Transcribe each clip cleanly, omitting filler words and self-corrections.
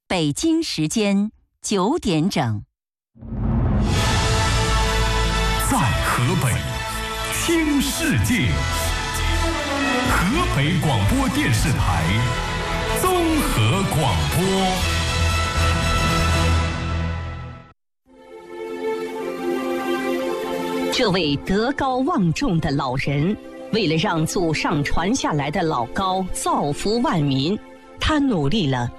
北京时间9点整。 在河北听世界，河北广播电视台综合广播。 这位德高望重的老人，为了让祖上传下来的老高造福万民，他努力了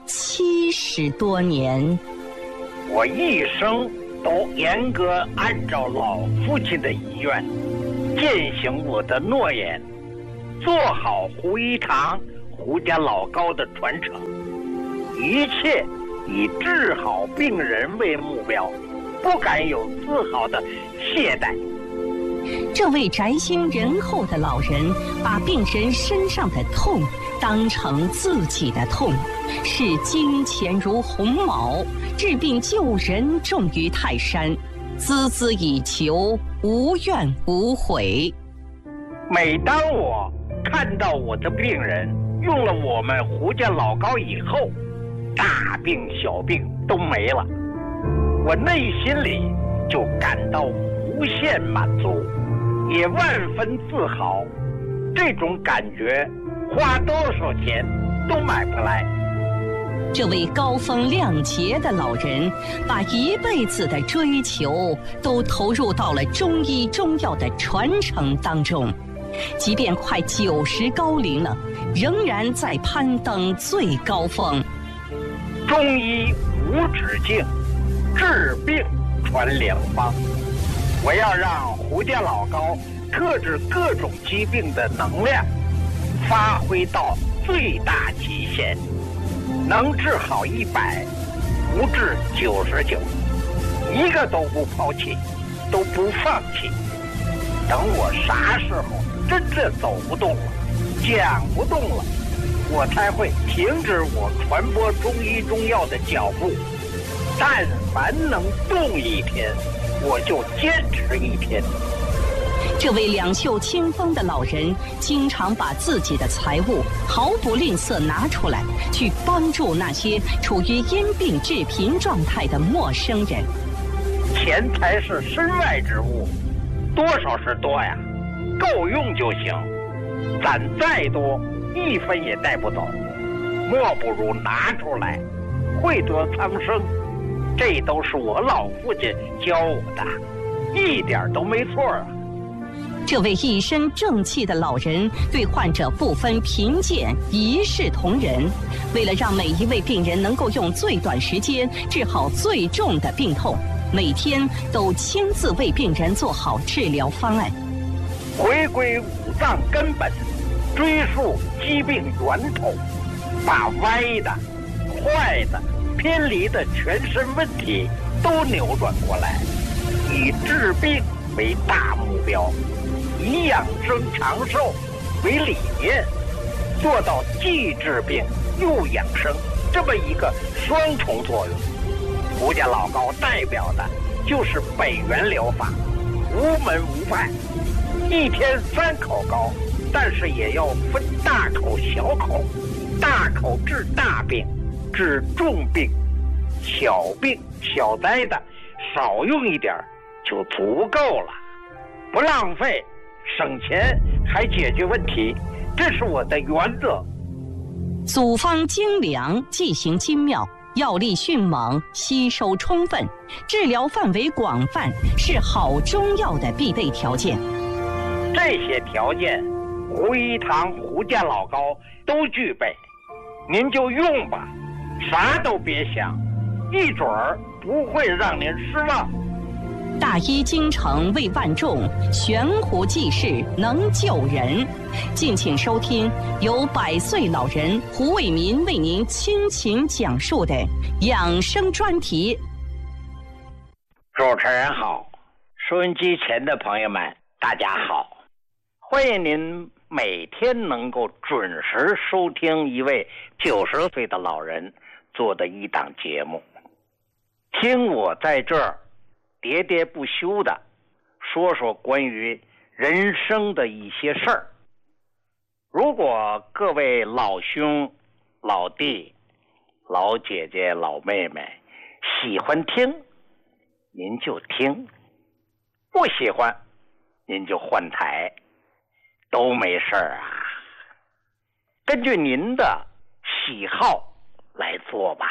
70多年。 我一生都严格按照老父亲的遗愿，践行我的诺言，做好胡一堂、胡家老高的传承，一切以治好病人为目标，不敢有丝毫的懈怠。 这位宅心仁厚的老人，把病人身上的痛当成自己的痛，视金钱如鸿毛，治病救人重于泰山，孜孜以求，无怨无悔。 每当我看到我的病人用了我们胡家老高以后，大病小病都没了，我内心里就感到无限满足，也万分自豪。这种感觉花多少钱都买不来。 这位高风亮节的老人，把一辈子的追求都投入到了中医中药的传承当中，即便快90高龄了，仍然在攀登最高峰。 中医无止境，治病传良方。我要让胡家老高克制各种疾病的能量发挥到最大极限，能治好100，不治99，一个都不抛弃，都不放弃。等我啥时候真正走不动了，讲不动了，我才会停止我传播中医中药的脚步。但凡能动一天，我就坚持一天。 这位两袖清风的老人，经常把自己的财物毫不吝啬拿出来，去帮助那些处于因病致贫状态的陌生人。 钱财是身外之物，多少是多呀，够用就行。攒再多，1分也带不走，莫不如拿出来，惠得苍生。这都是我老父亲教我的，一点都没错啊。 这位一身正气的老人，对患者不分贫贱，一视同仁。为了让每一位病人能够用最短时间治好最重的病痛，每天都亲自为病人做好治疗方案。 回归五脏根本，追溯疾病源头，把歪的、坏的、偏离的全身问题都扭转过来，以治病为大目标，以养生长寿为理念，做到既治病又养生这么一个双重作用。胡家老高代表的就是北元疗法，无门无派，一天3口高，但是也要分大口小口，大口治大病，治重病，小病小灾的少用一点就足够了，不浪费，省钱还解决问题，这是我的原则。 组方精良，剂行精妙，药力迅猛，吸收充分，治疗范围广泛，是好中药的必备条件。 这些条件，胡一堂、胡家老高都具备，您就用吧，啥都别想，一准儿不会让您失望。 大医精诚为万众，悬壶济世能救人。敬请收听由100岁老人胡卫民为您倾情讲述的养生专题。 主持人好，收音机前的朋友们大家好，欢迎您每天能够准时收听一位90岁的老人做的一档节目，听我在这儿喋喋不休的说说关于人生的一些事儿。如果各位老兄、老弟、 老姐姐、老妹妹喜欢听，您就听；不喜欢，您就换台，都没事儿啊。根据您的喜好来做吧。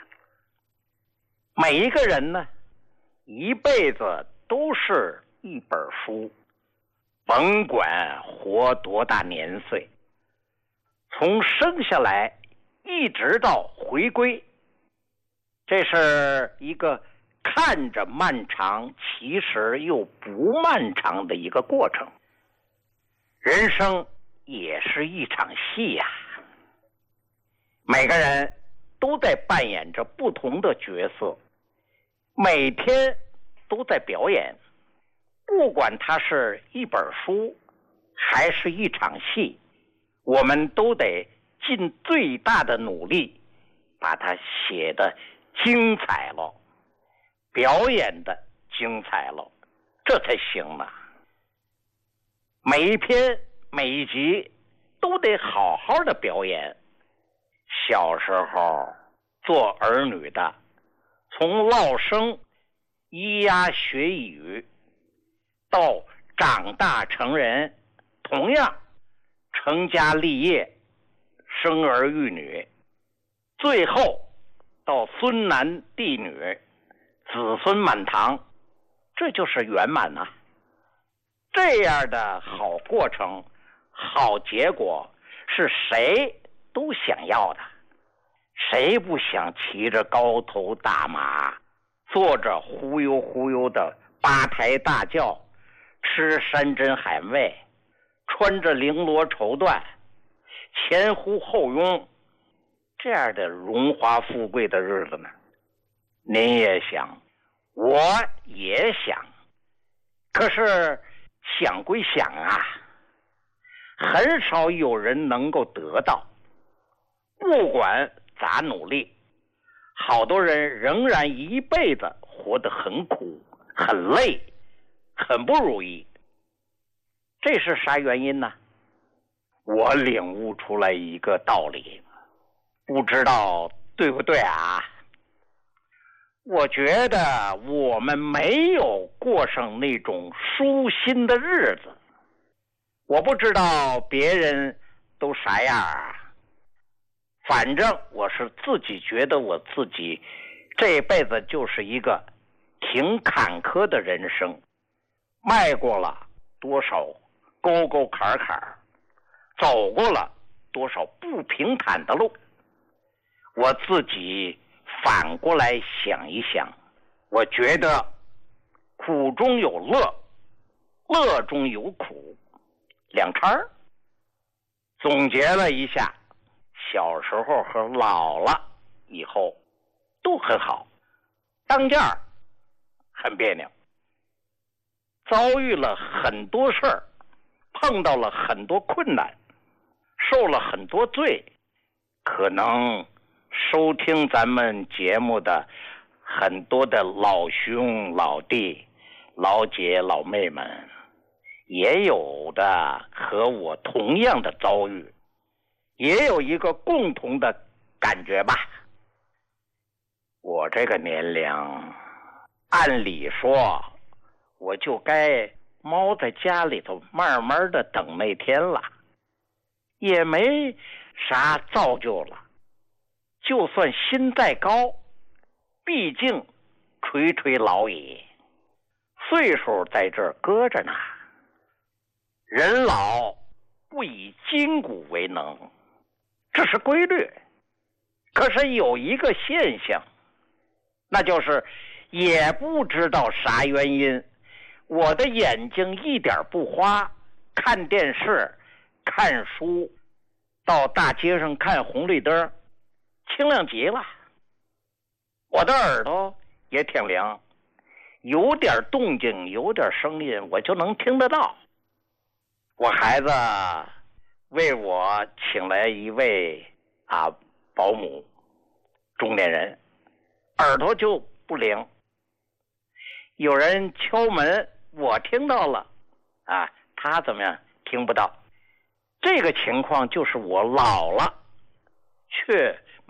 每一个人呢，一辈子都是一本书，甭管活多大年岁，从生下来一直到回归，这是一个看着漫长，其实又不漫长的一个过程。人生也是一场戏呀，每个人都在扮演着不同的角色，每天都在表演。不管它是一本书还是一场戏，我们都得尽最大的努力把它写得精彩了，表演的精彩了，这才行嘛。每一篇每一集都得好好的表演。小时候做儿女的，从落生咿呀学语到长大成人，同样成家立业，生儿育女，最后到孙男弟女，子孙满堂，这就是圆满啊。这样的好过程、好结果是谁都想要的。谁不想骑着高头大马，坐着忽悠忽悠的八抬大轿，吃山珍海味，穿着绫罗绸缎，前呼后拥，这样的荣华富贵的日子呢？您也想，我也想，可是想归想啊，很少有人能够得到。不管咋努力，好多人仍然一辈子活得很苦、很累、很不如意。这是啥原因呢？我领悟出来一个道理，不知道对不对啊？我觉得我们没有过上那种舒心的日子。我不知道别人都啥样啊，反正我是自己觉得我自己这辈子就是一个挺坎坷的人生，迈过了多少沟沟坎坎，走过了多少不平坦的路。我自己反过来想一想，我觉得苦中有乐，乐中有苦，两掺儿。总结了一下，小时候和老了以后都很好，当间儿很别扭，遭遇了很多事儿，碰到了很多困难，受了很多罪。可能收听咱们节目的很多的老兄老弟、老姐老妹们，也有的和我同样的遭遇，也有一个共同的感觉吧。我这个年龄，按理说我就该猫在家里头慢慢的等那天了，也没啥造就了。就算心再高，毕竟垂垂老矣，岁数在这儿搁着呢。人老不以筋骨为能，这是规律。可是有一个现象，那就是也不知道啥原因，我的眼睛一点不花，看电视、看书，到大街上看红绿灯，清亮极了。我的耳朵也挺灵，有点动静，有点声音，我就能听得到。我孩子为我请来一位保姆，中年人，耳朵就不灵。有人敲门，我听到了，他怎么样？听不到。这个情况就是我老了，却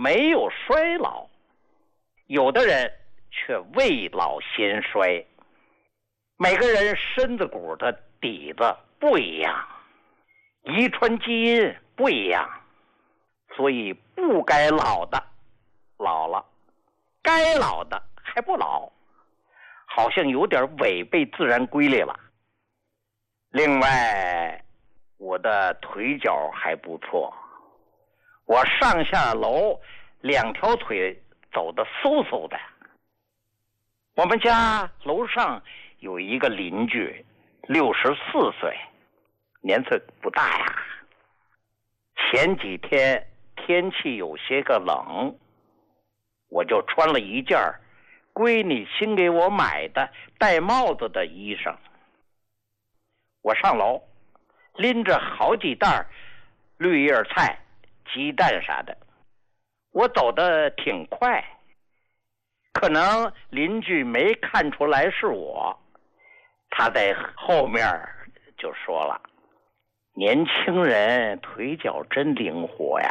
没有衰老，有的人却未老先衰。每个人身子骨的底子不一样，遗传基因不一样，所以不该老的老了，该老的还不老，好像有点违背自然规律了。另外，我的腿脚还不错，我上下楼两条腿走得嗖嗖的。我们家楼上有一个邻居，64岁，年岁不大呀。前几天天气有些个冷，我就穿了一件闺女新给我买的戴帽子的衣裳。我上楼拎着好几袋绿叶菜、鸡蛋啥的，我走得挺快，可能邻居没看出来是我，他在后面就说了：“年轻人腿脚真灵活呀。”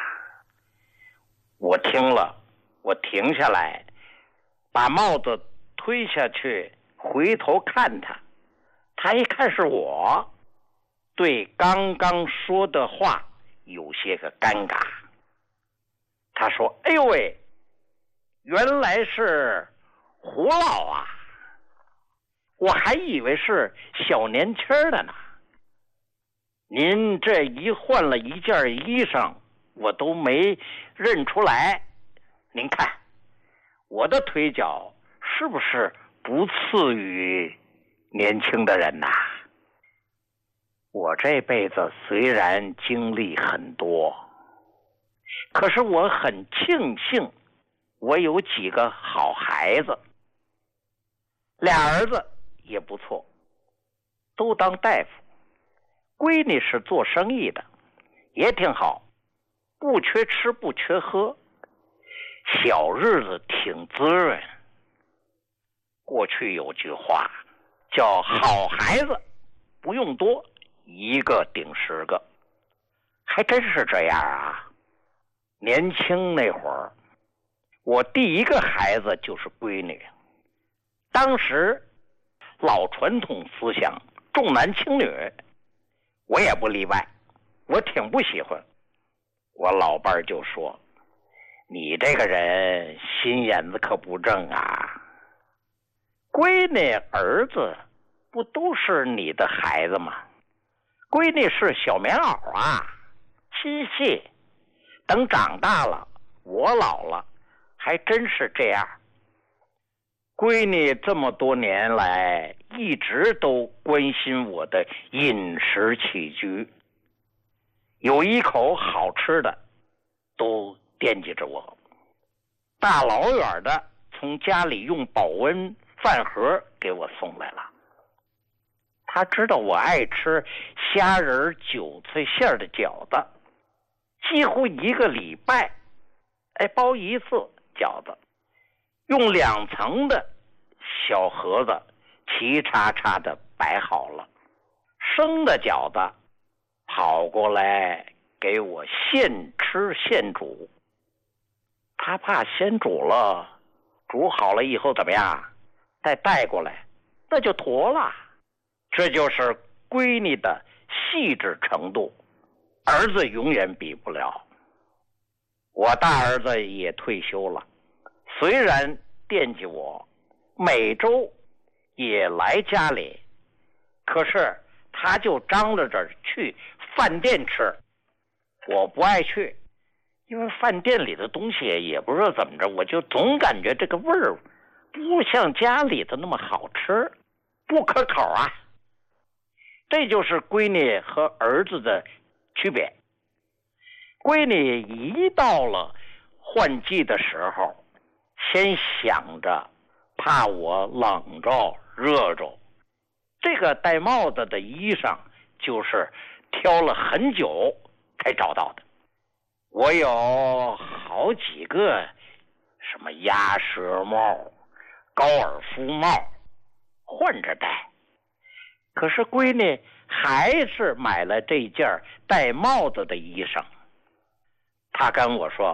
我听了，我停下来，把帽子推下去，回头看他，他一看是我，对刚刚说的话有些个尴尬。他说：“哎呦喂，原来是胡老啊，我还以为是小年轻的呢。您这一换了一件衣裳，我都没认出来。您看，我的腿脚是不是不次于年轻的人呐？”我这辈子虽然经历很多，可是我很庆幸我有几个好孩子，俩儿子也不错，都当大夫，闺女是做生意的，也挺好，不缺吃不缺喝，小日子挺滋润。过去有句话叫好孩子不用多，一个顶10个，还真是这样啊。年轻那会儿，我第一个孩子就是闺女，当时老传统思想重男轻女，我也不例外，我挺不喜欢。我老伴儿就说：“你这个人心眼子可不正啊，闺女儿子不都是你的孩子吗？闺女是小棉袄啊，亲细，等长大了我老了还真是这样。”闺女这么多年来一直都关心我的饮食起居，有一口好吃的都惦记着我，大老远的从家里用保温饭盒给我送来了。他知道我爱吃虾仁韭菜馅的饺子，几乎一个礼拜包一次饺子，用2层的小盒子齐叉叉的摆好了，生的饺子跑过来给我现吃现煮。他怕先煮了，煮好了以后怎么样，再带过来那就坨了。这就是闺女的细致程度，儿子永远比不了。我大儿子也退休了，虽然惦记我，每周也来家里，可是他就张罗着去饭店吃，我不爱去，因为饭店里的东西也不知道怎么着，我就总感觉这个味儿不像家里的那么好吃，不可口啊。这就是闺女和儿子的区别。闺女一到了换季的时候，先想着怕我冷着热着，这个戴帽子的衣裳就是挑了很久才找到的。我有好几个什么鸭舌帽、高尔夫帽换着戴，可是闺女还是买了这件戴帽子的衣裳。她跟我说：“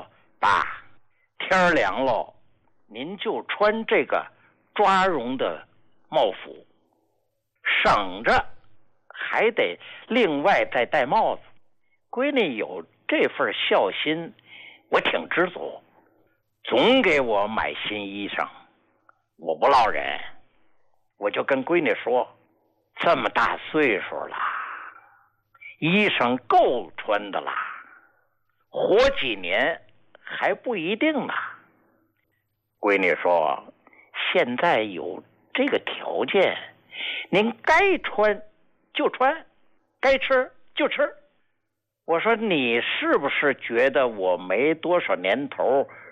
爸，天凉了，您就穿这个抓绒的帽服，省着还得另外再戴帽子。闺女有这份孝心，我挺知足，总给我买新衣裳。我不落忍，我就跟闺女说，这么大岁数了，衣裳够穿的啦，活几年还不一定呢。闺女说，现在有这个条件，您该穿就穿，该吃就吃。我说，你是不是觉得我没多少年头，